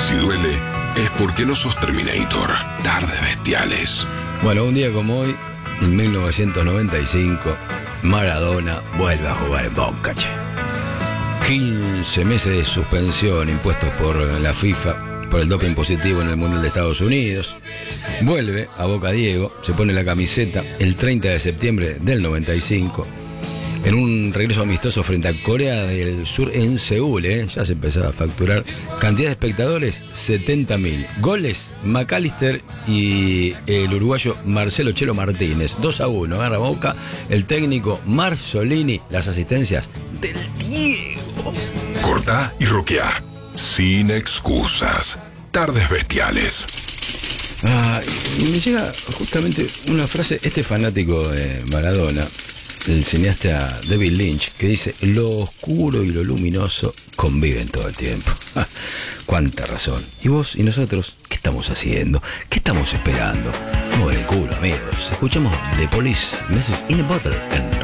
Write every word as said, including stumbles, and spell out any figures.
Si duele, es porque no sos Terminator. Tardes bestiales. Bueno, un día como hoy, en mil novecientos noventa y cinco, Maradona vuelve a jugar en Boca. Che. quince meses de suspensión impuestos por la FIFA por el doping positivo en el Mundial de Estados Unidos. Vuelve a Boca Diego, se pone la camiseta el treinta de septiembre del noventa y cinco. En un regreso amistoso frente a Corea del Sur en Seúl, ¿eh? Ya se empezaba a facturar. Cantidad de espectadores, setenta mil. Goles, McAllister y el uruguayo Marcelo Chelo Martínez. dos a uno, gana Boca. El técnico Marzolini, las asistencias del Diego. Cortá y roqueá. Sin excusas. Tardes bestiales. Ah, y me llega justamente una frase, este fanático de Maradona, el cineasta David Lynch, que dice: lo oscuro y lo luminoso conviven todo el tiempo. Cuánta razón. ¿Y vos y nosotros qué estamos haciendo? ¿Qué estamos esperando? Vamos el culo, amigos. Escuchamos The Police, Message in a Bottle en